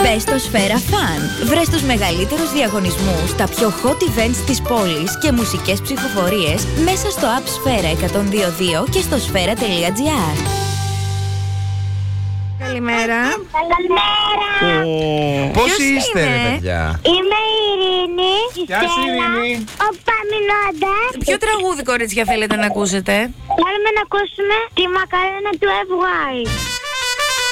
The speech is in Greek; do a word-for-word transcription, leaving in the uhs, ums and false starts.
Μπες στο Σφαίρα Fun. Βρες τους μεγαλύτερους διαγωνισμούς, τα πιο hot events της πόλης και μουσικές ψηφοφορίες μέσα στο app Σφαίρα εκατόν δύο δύο και στο σφαίρα τελεία τζι άρ. Καλημέρα. Καλημέρα. Πώς είστε, ρε παιδιά? Είμαι η Ειρήνη. Γεια σου, Ειρήνη. Ο Παμινώντας. Ποιο τραγούδι, κορίτσια, θέλετε να ακούσετε? Θέλουμε να ακούσουμε τη μακαρένα του εφ γουάι.